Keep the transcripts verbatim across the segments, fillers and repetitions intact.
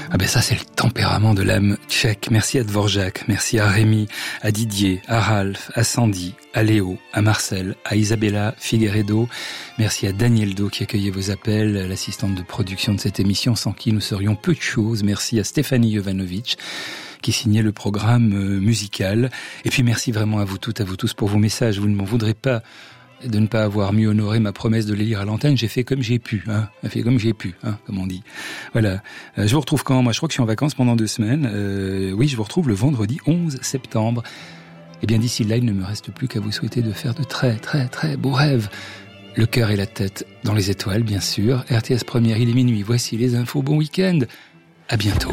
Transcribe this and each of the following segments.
Ah ben ça, c'est le tempérament de l'âme tchèque. Merci à Dvorak, merci à Rémi, à Didier, à Ralph, à Sandy, à Léo, à Marcel, à Isabella Figueredo. Merci à Daniel Do qui accueillait vos appels, l'assistante de production de cette émission sans qui nous serions peu de choses. Merci à Stéphanie Jovanovic qui signait le programme musical. Et puis merci vraiment à vous toutes, à vous tous pour vos messages. Vous ne m'en voudrez pas de ne pas avoir mieux honoré ma promesse de les lire à l'antenne. J'ai fait comme j'ai pu, hein. J'ai fait comme j'ai pu, hein, comme on dit. Voilà. Euh, je vous retrouve quand? Moi, je crois que je suis en vacances pendant deux semaines. Euh, oui, je vous retrouve le vendredi onze septembre. Et bien d'ici là, il ne me reste plus qu'à vous souhaiter de faire de très, très, très beaux rêves. Le cœur et la tête dans les étoiles, bien sûr. R T S Première, il est minuit. Voici les infos. Bon week-end. À bientôt.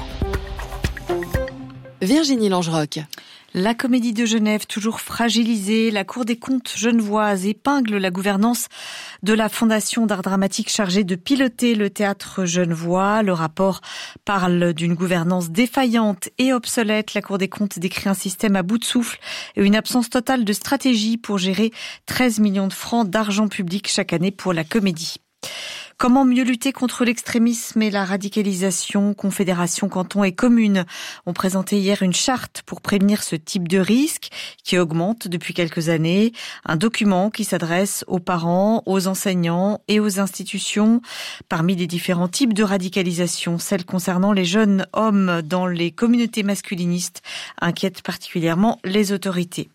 Virginie Langeroc. La Comédie de Genève, toujours fragilisée, la Cour des comptes genevoise épingle la gouvernance de la Fondation d'art dramatique chargée de piloter le théâtre genevois. Le rapport parle d'une gouvernance défaillante et obsolète. La Cour des comptes décrit un système à bout de souffle et une absence totale de stratégie pour gérer treize millions de francs d'argent public chaque année pour la comédie. Comment mieux lutter contre l'extrémisme et la radicalisation? Confédération, cantons et communes ont présenté hier une charte pour prévenir ce type de risque qui augmente depuis quelques années. Un document qui s'adresse aux parents, aux enseignants et aux institutions. Parmi les différents types de radicalisation, celle concernant les jeunes hommes dans les communautés masculinistes inquiète particulièrement les autorités.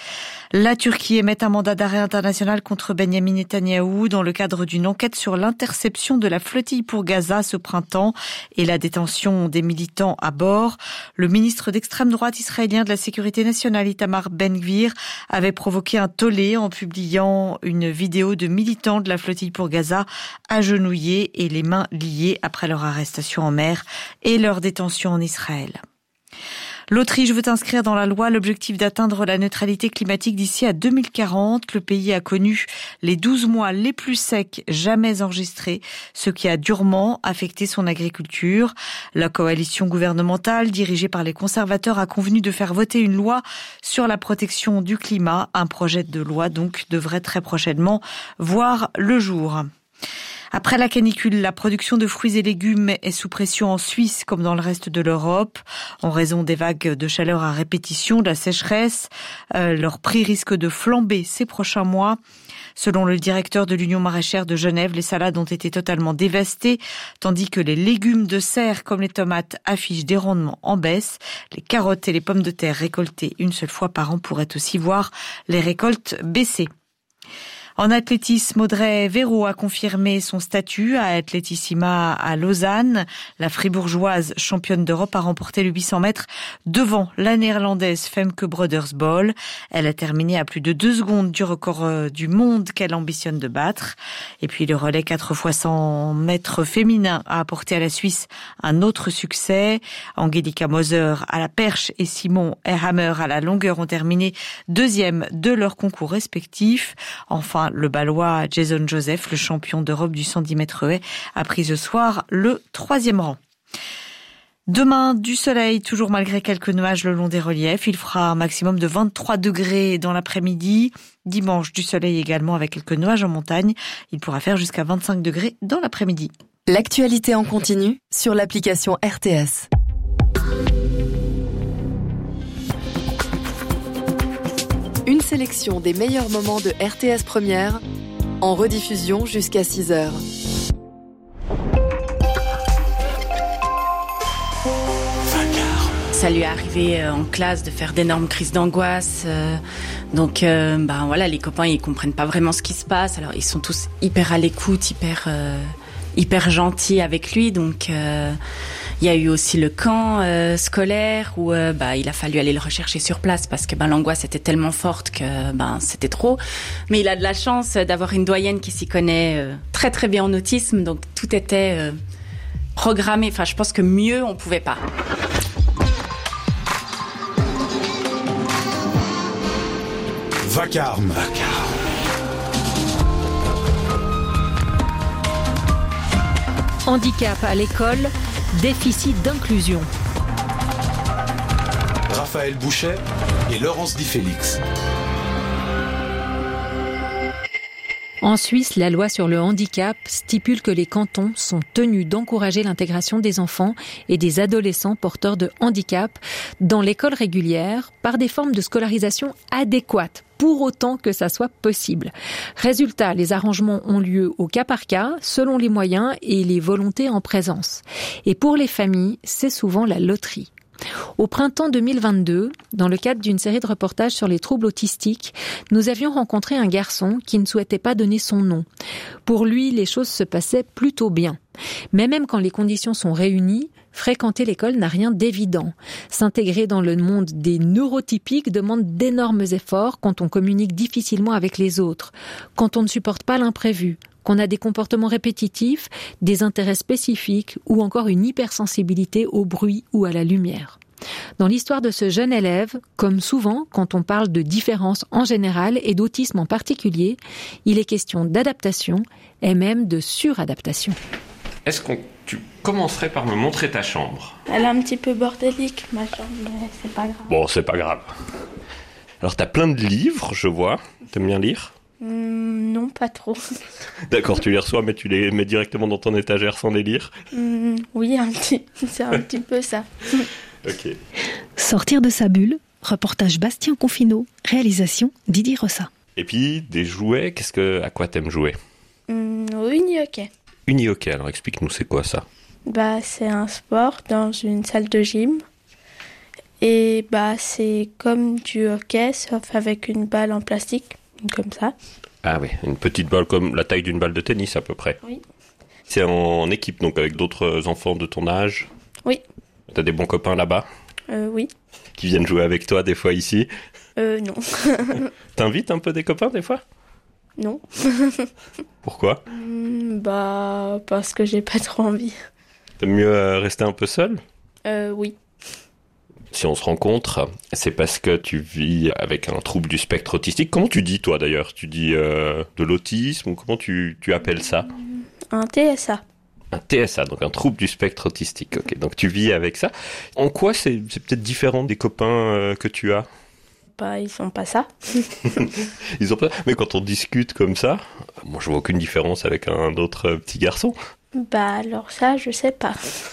La Turquie émet un mandat d'arrêt international contre Benyamin Netanyahou dans le cadre d'une enquête sur l'interception de la flottille pour Gaza ce printemps et la détention des militants à bord. Le ministre d'extrême droite israélien de la Sécurité nationale, Itamar Ben-Gvir, avait provoqué un tollé en publiant une vidéo de militants de la flottille pour Gaza agenouillés et les mains liées après leur arrestation en mer et leur détention en Israël. L'Autriche veut inscrire dans la loi l'objectif d'atteindre la neutralité climatique d'ici à deux mille quarante. Le pays a connu les douze mois les plus secs jamais enregistrés, ce qui a durement affecté son agriculture. La coalition gouvernementale, dirigée par les conservateurs, a convenu de faire voter une loi sur la protection du climat. Un projet de loi, donc, devrait très prochainement voir le jour. Après la canicule, la production de fruits et légumes est sous pression en Suisse comme dans le reste de l'Europe. En raison des vagues de chaleur à répétition, de la sécheresse, euh, leur prix risque de flamber ces prochains mois. Selon le directeur de l'Union maraîchère de Genève, les salades ont été totalement dévastées, tandis que les légumes de serre comme les tomates affichent des rendements en baisse. Les carottes et les pommes de terre récoltées une seule fois par an pourraient aussi voir les récoltes baisser. En athlétisme, Audrey Véro a confirmé son statut à Athletissima à Lausanne. La fribourgeoise championne d'Europe a remporté le huit cents mètres devant la néerlandaise Femke Brodersbol. Elle a terminé à plus de deux secondes du record du monde qu'elle ambitionne de battre. Et puis le relais quatre fois cent mètres féminin a apporté à la Suisse un autre succès. Angelika Moser à la perche et Simon Ehammer à la longueur ont terminé deuxième de leur concours respectifs. Enfin, le Balois Jason Joseph, le champion d'Europe du cent dix mètres haies, a pris ce soir le troisième rang. Demain, du soleil, toujours malgré quelques nuages le long des reliefs. Il fera un maximum de vingt-trois degrés dans l'après-midi. Dimanche, du soleil également avec quelques nuages en montagne. Il pourra faire jusqu'à vingt-cinq degrés dans l'après-midi. L'actualité en continu sur l'application R T S. Une sélection des meilleurs moments de R T S Première, en rediffusion jusqu'à six heures. Ça lui est arrivé en classe de faire d'énormes crises d'angoisse. Donc, euh, ben voilà, les copains ils comprennent pas vraiment ce qui se passe. Alors ils sont tous hyper à l'écoute, hyper euh, hyper gentils avec lui. Donc euh, il y a eu aussi le camp euh, scolaire où euh, bah il a fallu aller le rechercher sur place parce que ben l'angoisse était tellement forte que ben c'était trop. Mais il a de la chance d'avoir une doyenne qui s'y connaît euh, très très bien en autisme, donc tout était euh, programmé. Enfin, je pense que mieux on pouvait pas. Vacarme. Vacarme. Handicap à l'école, déficit d'inclusion. Raphaël Bouchet et Laurence Di Félix. En Suisse, la loi sur le handicap stipule que les cantons sont tenus d'encourager l'intégration des enfants et des adolescents porteurs de handicap dans l'école régulière par des formes de scolarisation adéquates, pour autant que ça soit possible. Résultat, les arrangements ont lieu au cas par cas, selon les moyens et les volontés en présence. Et pour les familles, c'est souvent la loterie. Au printemps deux mille vingt-deux, dans le cadre d'une série de reportages sur les troubles autistiques, nous avions rencontré un garçon qui ne souhaitait pas donner son nom. Pour lui, les choses se passaient plutôt bien. Mais même quand les conditions sont réunies, fréquenter l'école n'a rien d'évident. S'intégrer dans le monde des neurotypiques demande d'énormes efforts quand on communique difficilement avec les autres, quand on ne supporte pas l'imprévu, qu'on a des comportements répétitifs, des intérêts spécifiques ou encore une hypersensibilité au bruit ou à la lumière. Dans l'histoire de ce jeune élève, comme souvent quand on parle de différence en général et d'autisme en particulier, il est question d'adaptation et même de suradaptation. Est-ce que tu commencerais par me montrer ta chambre ? Elle est un petit peu bordélique, ma chambre, mais c'est pas grave. Bon, c'est pas grave. Alors, t'as plein de livres, je vois. T'aimes bien lire ? Mmh, non, pas trop. D'accord, tu les reçois, mais tu les mets directement dans ton étagère sans les lire ? Mmh, oui, un petit, c'est un petit peu ça. Ok. Sortir de sa bulle, reportage Bastien Confineau, réalisation Didier Rossa. Et puis, des jouets, qu'est-ce que, à quoi t'aimes jouer ? Mmh, au uni-hockey. Uni-hockey, alors explique-nous, c'est quoi ça ? Bah, c'est un sport dans une salle de gym. Et bah, c'est comme du hockey, sauf avec une balle en plastique, comme ça. Ah oui, une petite balle comme la taille d'une balle de tennis à peu près. Oui. C'est en équipe, donc avec d'autres enfants de ton âge ? Oui. T'as des bons copains là-bas ? Euh, oui. Qui viennent jouer avec toi des fois ici ? Euh, non. T'invites un peu des copains des fois ? Non. Pourquoi ? Mmh, bah, parce que j'ai pas trop envie. T'aimes mieux euh, rester un peu seul ? Euh, oui. Si on se rencontre, c'est parce que tu vis avec un trouble du spectre autistique. Comment tu dis, toi, d'ailleurs ? Tu dis euh, de l'autisme ou comment tu, tu appelles ça ? Un T S A. Un T S A, donc un trouble du spectre autistique. Ok, donc tu vis avec ça. En quoi c'est, c'est peut-être différent des copains euh, que tu as ? Bah, ils font pas ça. Ils ont pas. Mais quand on discute comme ça, moi je vois aucune différence avec un autre petit garçon. Bah alors ça, je sais pas.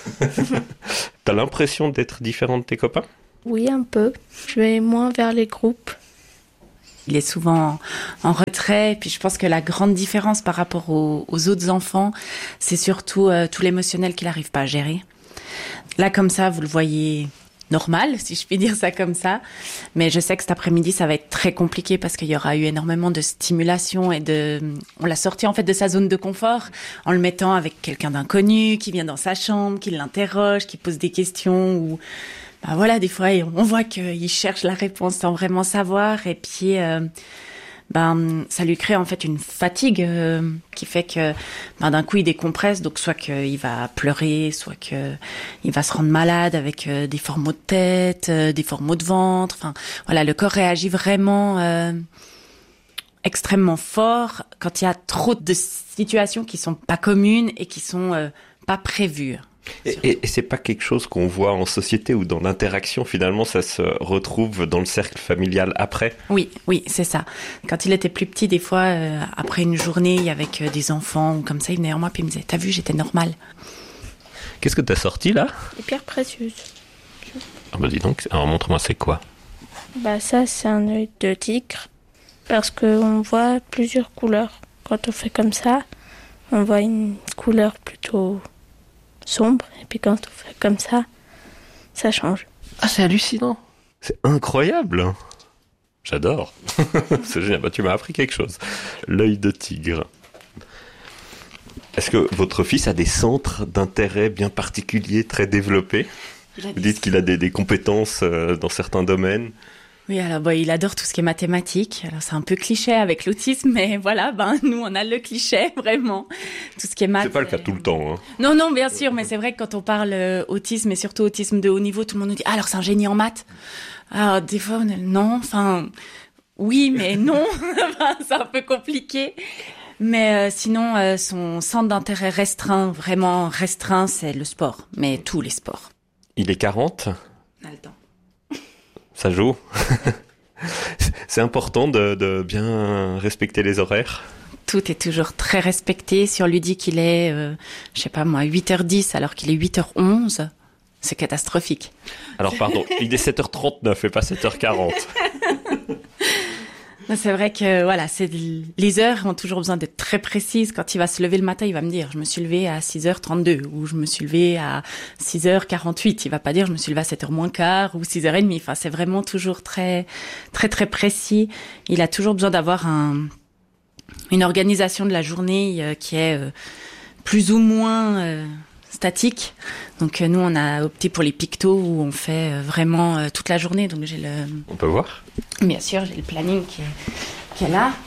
T'as l'impression d'être différent de tes copains ? Oui, un peu. Je vais moins vers les groupes. Il est souvent en retrait, et puis je pense que la grande différence par rapport aux, aux autres enfants, c'est surtout euh, tout l'émotionnel qu'il n'arrive pas à gérer. Là, comme ça, vous le voyez normal, si je puis dire ça comme ça, mais je sais que cet après-midi, ça va être très compliqué parce qu'il y aura eu énormément de stimulation et de... On l'a sorti en fait de sa zone de confort en le mettant avec quelqu'un d'inconnu qui vient dans sa chambre, qui l'interroge, qui pose des questions ou... Ben voilà, des fois, on voit qu'il cherche la réponse sans vraiment savoir. Et puis, euh, ben, ça lui crée en fait une fatigue euh, qui fait que ben, d'un coup, il décompresse. Donc, soit qu'il va pleurer, soit qu'il va se rendre malade avec euh, des forts maux de tête, euh, des forts maux de ventre. Enfin, voilà, le corps réagit vraiment euh, extrêmement fort quand il y a trop de situations qui sont pas communes et qui sont euh, pas prévues. Et, et, et c'est pas quelque chose qu'on voit en société ou dans l'interaction, finalement, ça se retrouve dans le cercle familial après ? Oui, oui, c'est ça. Quand il était plus petit, des fois, euh, après une journée avec euh, des enfants ou comme ça, il venait vers moi et il me disait « T'as vu, j'étais normale. » Qu'est-ce que t'as sorti là ? Les pierres précieuses. Ah bah dis donc, alors montre-moi c'est quoi ? Bah ça, c'est un œil de tigre, parce qu'on voit plusieurs couleurs. Quand on fait comme ça, on voit une couleur plutôt... sombre, et puis quand on fait comme ça, ça change. Ah, c'est hallucinant. C'est incroyable. J'adore. C'est génial. Bah, tu m'as appris quelque chose. L'œil de tigre. Est-ce que votre fils a des centres d'intérêt bien particuliers, très développés ? Vous dites qu'il a des, des compétences euh, dans certains domaines. Oui, alors bah, il adore tout ce qui est mathématiques. Alors c'est un peu cliché avec l'autisme, mais voilà, ben nous on a le cliché vraiment. Tout ce qui est maths. C'est pas le cas tout le temps. Hein. Non, non, bien sûr, mais c'est vrai que quand on parle euh, autisme et surtout autisme de haut niveau, tout le monde nous dit ah, alors c'est un génie en maths. Alors des fois on est non, enfin oui, mais non, c'est un peu compliqué. Mais euh, sinon, euh, son centre d'intérêt restreint, vraiment restreint, c'est le sport, mais tous les sports. Il est quarante ? On a le temps. Ça joue. C'est important de, de bien respecter les horaires. Tout est toujours très respecté. Si on lui dit qu'il est, euh, je sais pas moi, huit heures dix alors qu'il est huit heures onze, c'est catastrophique. Alors pardon, il est sept heures trente-neuf et pas sept heures quarante. C'est vrai que voilà, c'est les heures ont toujours besoin d'être très précises. Quand il va se lever le matin, il va me dire je me suis levé à six heures trente-deux ou je me suis levé à six heures quarante-huit. Il va pas dire je me suis levé à sept heures moins quart ou six heures trente. Enfin, c'est vraiment toujours très très très précis. Il a toujours besoin d'avoir un une organisation de la journée euh, qui est euh, plus ou moins euh, statique. Donc euh, nous on a opté pour les pictos où on fait euh, vraiment euh, toute la journée. Donc j'ai le On peut voir ? Bien sûr, j'ai le planning qui est, qui est là.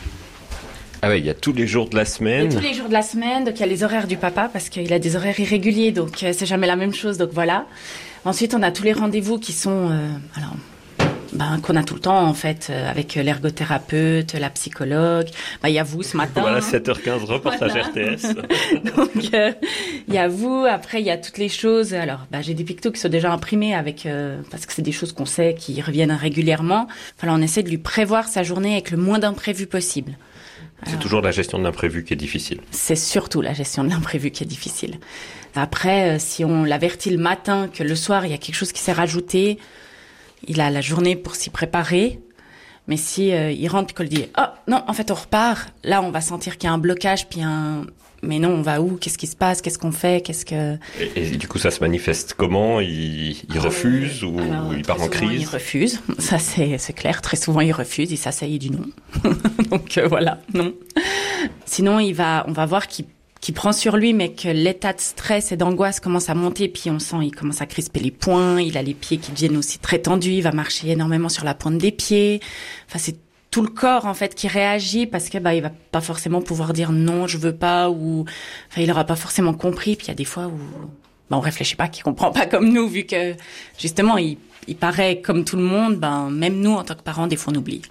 Ah ouais, il y a tous les jours de la semaine. Il y a tous les jours de la semaine, donc il y a les horaires du papa parce qu'il a des horaires irréguliers, donc euh, c'est jamais la même chose, donc voilà. Ensuite, on a tous les rendez-vous qui sont, euh, alors, ben, qu'on a tout le temps en fait, euh, avec l'ergothérapeute, la psychologue. Ben, il y a vous ce matin. Voilà, sept heures quinze, reportage voilà. R T S. Donc, euh, il y a vous. Après, il y a toutes les choses. Alors, ben, j'ai des pictos qui sont déjà imprimés avec, euh, parce que c'est des choses qu'on sait qui reviennent régulièrement. Enfin, on essaie de lui prévoir sa journée avec le moins d'imprévus possible. C'est Alors, toujours la gestion de l'imprévu qui est difficile. C'est surtout la gestion de l'imprévu qui est difficile. Après, euh, si on l'avertit le matin que le soir, il y a quelque chose qui s'est rajouté, il a la journée pour s'y préparer. Mais si euh, il rentre et qu'on lui dit « Oh, non, en fait, on repart », là, on va sentir qu'il y a un blocage, puis un... Mais non, on va où ? Qu'est-ce qui se passe ? Qu'est-ce qu'on fait ? Qu'est-ce que... Et, et du coup, ça se manifeste comment ? Il, il refuse ou Alors, il part en crise ? Il refuse, ça c'est, c'est clair. Très souvent, il refuse, il s'asseye et dit non. Donc euh, voilà, non. Sinon, il va, on va voir qu'il, qu'il prend sur lui, mais que l'état de stress et d'angoisse commence à monter. Puis on sent, il commence à crisper les poings, il a les pieds qui deviennent aussi très tendus, il va marcher énormément sur la pointe des pieds. Enfin, c'est tout le corps en fait qui réagit parce que bah il va pas forcément pouvoir dire non je veux pas ou enfin il aura pas forcément compris. Puis il y a des fois où bah on réfléchit pas, qu'il comprend pas comme nous vu que justement il il paraît comme tout le monde. Ben même nous en tant que parents des fois on oublie.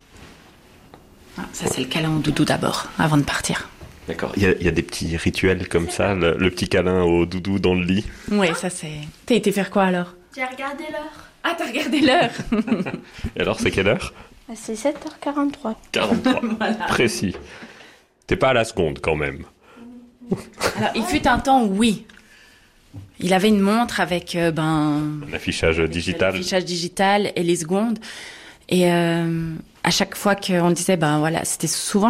Ah, ça c'est le câlin au doudou d'abord avant de partir. D'accord. Il y a, il y a des petits rituels comme ça, le, le petit câlin au doudou dans le lit. Oui, ça c'est. T'as été faire quoi alors ? J'ai regardé l'heure. Ah t'as regardé l'heure. Et alors c'est quelle heure ? C'est sept heures quarante-trois. quarante-trois, voilà. Précis. T'es pas à la seconde quand même. Alors, il fut un temps, oui. Il avait une montre avec euh, ben, un affichage digital. L'affichage digital et les secondes. Et euh, à chaque fois qu'on disait, ben voilà, c'était souvent